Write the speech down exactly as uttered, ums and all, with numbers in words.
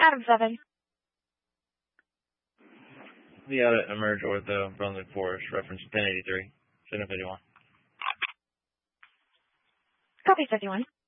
Adam seven. Be out at Emerge Ortho, Brunswick Forest, reference ten eighty-three, Signal fifty-one. Copy fifty-one.